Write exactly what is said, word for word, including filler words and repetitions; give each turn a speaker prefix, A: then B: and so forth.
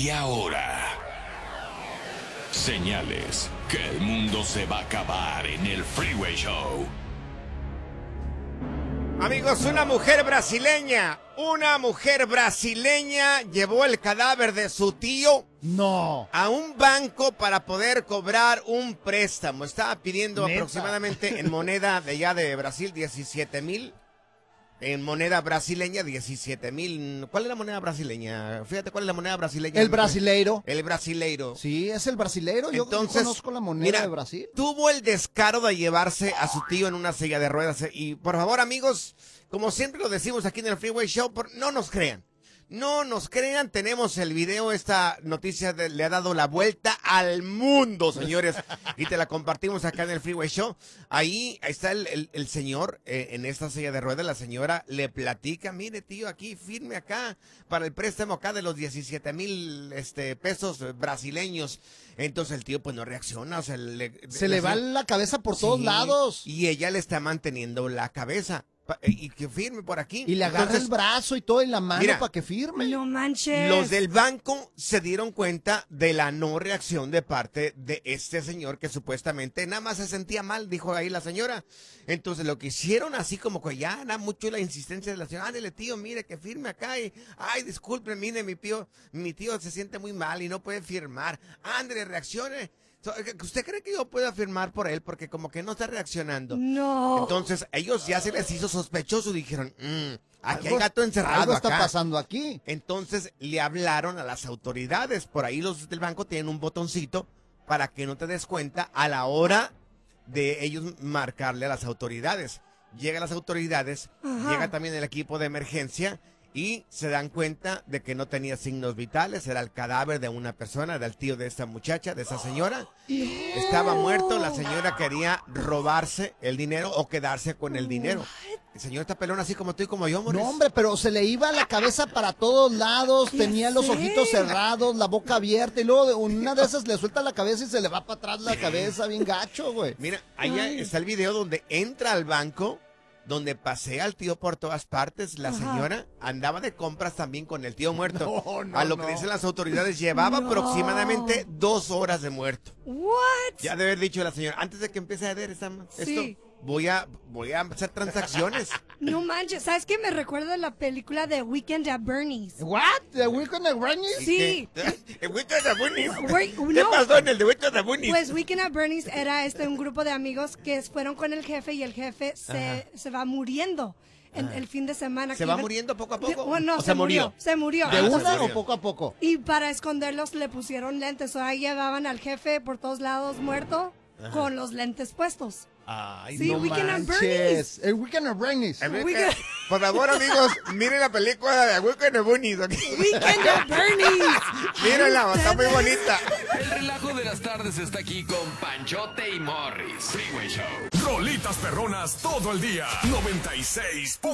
A: Y ahora, señales que el mundo se va a acabar en el Freeway Show.
B: Amigos, una mujer brasileña, una mujer brasileña llevó el cadáver de su tío
C: no
B: a un banco para poder cobrar un préstamo. Estaba pidiendo
C: ¿Neta?
B: aproximadamente en moneda de allá de Brasil diecisiete mil. En moneda brasileña, diecisiete mil. ¿Cuál es la moneda brasileña? Fíjate cuál es la moneda brasileña.
C: El brasileiro.
B: El brasileiro.
C: Sí, es el brasileiro. Yo
B: Entonces,
C: conozco la moneda
B: mira,
C: de Brasil.
B: Tuvo el descaro de llevarse a su tío en una silla de ruedas. Y por favor, amigos, como siempre lo decimos aquí en el Freeway Show, por, no nos crean. No nos crean, tenemos el video, esta noticia de, le ha dado la vuelta al mundo, señores, y te la compartimos acá en el Freeway Show. Ahí, ahí está el, el, el señor eh, en esta silla de ruedas, la señora le platica, mire tío, aquí firme acá para el préstamo acá de los diecisiete mil este, pesos brasileños. Entonces el tío pues no reacciona, o sea, le,
C: se le va la cabeza por
B: sí,
C: todos lados.
B: Y ella le está manteniendo la cabeza. Y que firme por aquí.
C: Y le agarra Entonces, el brazo y todo en la mano para que firme.
D: No manches.
B: Los del banco se dieron cuenta de la no reacción de parte de este señor que supuestamente nada más se sentía mal, dijo ahí la señora. Entonces lo que hicieron así como que ya era mucho la insistencia de la señora. Ándale tío, mire que firme acá. Y, ay, disculpe, mire mi tío, mi tío se siente muy mal y no puede firmar. Ándale, reaccione. ¿Usted cree que yo pueda firmar por él? Porque como que no está reaccionando.
D: No.
B: Entonces, ellos ya se les hizo sospechoso y dijeron, mmm, aquí
C: algo,
B: hay gato encerrado.
C: Algo está
B: acá.
C: pasando aquí.
B: Entonces, le hablaron a las autoridades. Por ahí los del banco tienen un botoncito para que no te des cuenta a la hora de ellos marcarle a las autoridades. Llegan las autoridades,
D: Ajá.
B: llega también el equipo de emergencia y se dan cuenta de que no tenía signos vitales, era el cadáver de una persona, del tío de esta muchacha, de esa señora. Estaba muerto, la señora quería robarse el dinero o quedarse con el dinero. El señor está pelón así como tú y como yo, Morris.
C: No, hombre, pero se le iba la cabeza para todos lados, tenía los ojitos cerrados, la boca abierta, y luego una de esas le suelta la cabeza y se le va para atrás la cabeza, bien gacho, güey.
B: Mira, ahí Ay. está el video donde entra al banco, donde pasea al tío por todas partes. La Ajá. señora andaba de compras también con el tío muerto. No, no, a lo no. que dicen las autoridades, llevaba no. aproximadamente dos horas de muerto.
D: What?
B: Ya debe haber dicho la señora, antes de que empiece a ver esta,
D: sí.
B: esto, voy a, voy a hacer transacciones.
D: No manches, ¿sabes qué? Me recuerda la película de Weekend at Bernie's.
C: ¿What? ¿The Weekend at Bernie's?
D: Sí.
B: ¿El Weekend at Bernie's?
D: Wait,
B: ¿Qué
D: no.
B: pasó en el de Weekend at Bernie's?
D: Pues Weekend at Bernie's era este un grupo de amigos que fueron con el jefe y el jefe se, se va muriendo. En el fin de semana.
B: ¿Se va iban... muriendo poco a poco?
D: Bueno,
B: ¿O
D: se, se murió? murió. Se murió.
C: ¿De una o poco a poco?
D: Y para esconderlos le pusieron lentes. O ahí llevaban al jefe por todos lados muerto Ajá. con los lentes puestos.
B: Ay,
D: sí,
B: no
D: Weekend at
C: manches.
D: Bernie's.
C: El Weekend at Bernie's.
B: El weekend... Por favor, amigos, miren la película de Weekend at Bernie's. ¿Okay?
D: Weekend at Bernie's.
B: Mírenla, está muy bonita.
A: El relajo de las tardes está aquí con Panchote y Morris. Freeway Show.
E: Rolitas perronas todo el día. noventa y seis.